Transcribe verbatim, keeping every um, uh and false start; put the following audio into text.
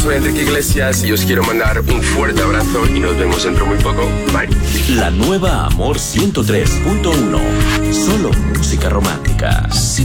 soy Enrique Iglesias y os quiero mandar un fuerte abrazo y nos vemos dentro muy poco. Bye. La nueva Amor ciento tres punto uno. Solo música romántica. Sí.